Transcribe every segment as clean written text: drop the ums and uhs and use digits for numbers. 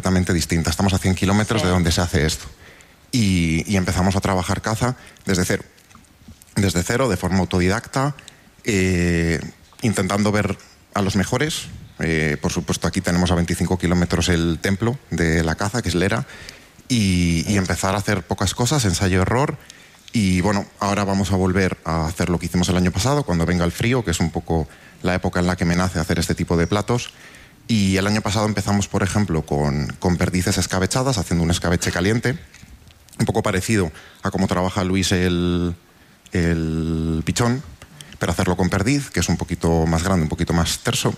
completamente distinta. Estamos a 100 kilómetros de donde se hace esto. Y empezamos a trabajar caza desde cero. Desde cero, de forma autodidacta, intentando ver a los mejores. Por supuesto, aquí tenemos a 25 kilómetros el templo de la caza, que es Lera, y empezar a hacer pocas cosas, ensayo-error. Y bueno, ahora vamos a volver a hacer lo que hicimos el año pasado, cuando venga el frío, que es un poco la época en la que me nace hacer este tipo de platos. Y el año pasado empezamos, por ejemplo, con perdices escabechadas, haciendo un escabeche caliente, un poco parecido a cómo trabaja Luis el pichón, pero hacerlo con perdiz, que es un poquito más grande, un poquito más terso.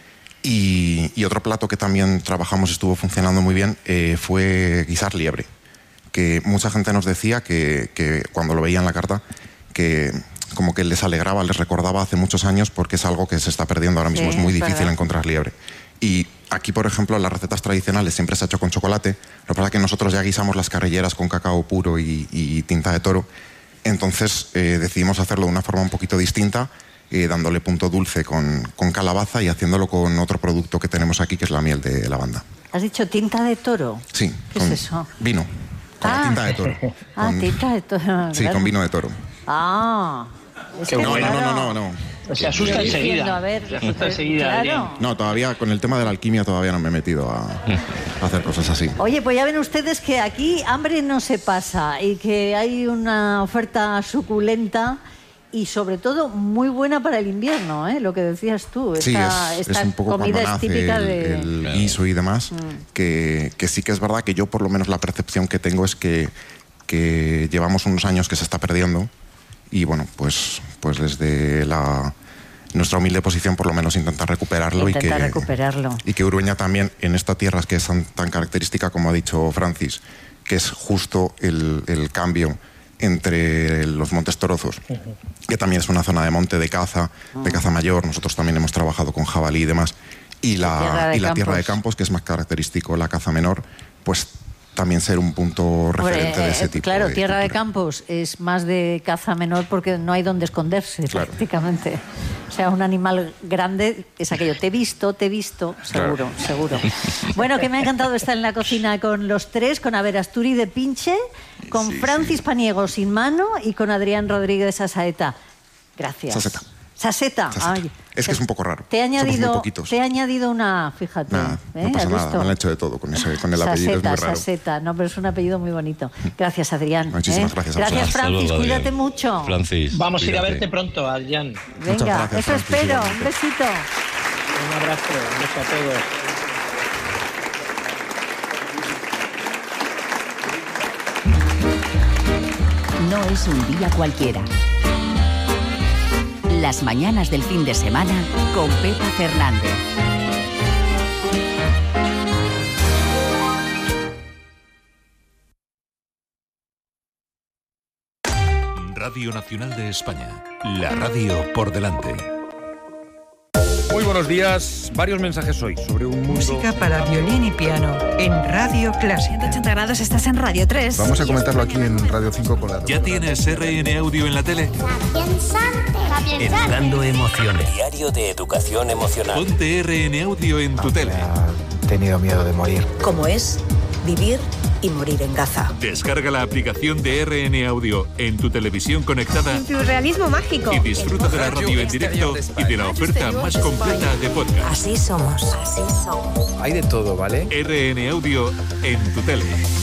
Y otro plato que también trabajamos y estuvo funcionando muy bien fue guisar liebre, que mucha gente nos decía que cuando lo veía en la carta, que como que les alegraba, les recordaba hace muchos años, porque es algo que se está perdiendo ahora mismo. Sí, es muy difícil encontrar liebre. Y aquí, por ejemplo, las recetas tradicionales siempre se ha hecho con chocolate. Lo que pasa es que nosotros ya guisamos las carrilleras con cacao puro y tinta de toro. Entonces decidimos hacerlo de una forma un poquito distinta, dándole punto dulce con calabaza y haciéndolo con otro producto que tenemos aquí, que es la miel de lavanda. ¿Has dicho tinta de toro? Sí. ¿Qué es eso? Vino, con la tinta de toro. Tinta de toro. Sí, claro. Con vino de toro. Es que no. Se asusta enseguida. Se asusta enseguida, claro. No, todavía con el tema de la alquimia todavía no me he metido a hacer cosas así. Oye, pues ya ven ustedes que aquí hambre no se pasa y que hay una oferta suculenta y sobre todo muy buena para el invierno, ¿eh? Lo que decías tú. Esta es un poco comida cuando es típica nace el guiso y demás, que sí que es verdad que yo, por lo menos, la percepción que tengo es que llevamos unos años que se está perdiendo. Y bueno, pues desde nuestra humilde posición, por lo menos intentar recuperarlo. Y que Urueña también, en esta tierra que es tan característica, como ha dicho Francis, que es justo el cambio entre los Montes Torozos, que también es una zona de monte de caza mayor. Nosotros también hemos trabajado con jabalí y demás. Y la tierra de campos, que es más característico la caza menor, pues también ser un punto referente de ese tipo. Claro, de tierra cultura. de campos es más de caza menor porque no hay donde esconderse, prácticamente. O sea, un animal grande es aquello. Te he visto, seguro, seguro. Bueno, que me ha encantado estar en la cocina con los tres, con Averasturi de Pinche, con Francis Paniego sin mano y con Adrián Rodríguez Sasaeta. Gracias. Saseta. Ay, es que es un poco raro. Te he añadido una, fíjate. No pasa nada, me han hecho de todo con el apellido, es muy raro. Saseta, no, pero es un apellido muy bonito. Gracias, Adrián. Muchísimas gracias a Gracias, vosotros. Francis, Saludos, cuídate Adrián. mucho. Francis, Vamos a ir a cuídate. verte pronto, Adrián. Venga, gracias, eso Francis, espero. igualmente. Un besito. Un abrazo, un beso a todos. No es un día cualquiera. Las mañanas del fin de semana con Pepa Fernández. Radio Nacional de España. La radio por delante. Muy buenos días. Varios mensajes hoy sobre un mundo... Música para violín y piano en Radio Clásica. 180 grados, estás en Radio 3. Vamos a comentarlo aquí en Radio 5 con la... ¿Ya tienes RN Audio en la tele? Educando emociones. Diario de educación emocional. Ponte RN Audio en tu tele. He tenido miedo de morir. ¿Cómo es vivir y morir en Gaza? Descarga la aplicación de RN Audio en tu televisión conectada Tu realismo mágico. y disfruta de la radio en directo y de la oferta más completa de podcast. Así somos. Así somos. Hay de todo, ¿vale? RN Audio en tu tele.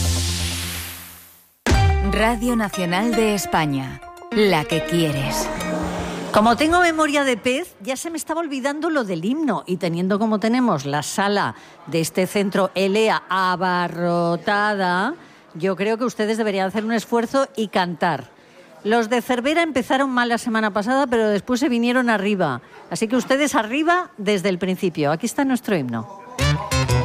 Radio Nacional de España. La que quieres. Como tengo memoria de pez, ya se me estaba olvidando lo del himno. Y teniendo como tenemos la sala de este centro ELEA abarrotada, yo creo que ustedes deberían hacer un esfuerzo y cantar. Los de Cervera empezaron mal la semana pasada, pero después se vinieron arriba. Así que ustedes arriba desde el principio. Aquí está nuestro himno.